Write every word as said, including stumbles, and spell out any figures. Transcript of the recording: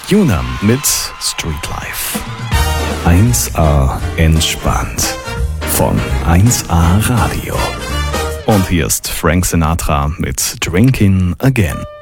Unam mit Streetlife. eins A entspannt von eins A Radio. Und hier ist Frank Sinatra mit Drinking Again.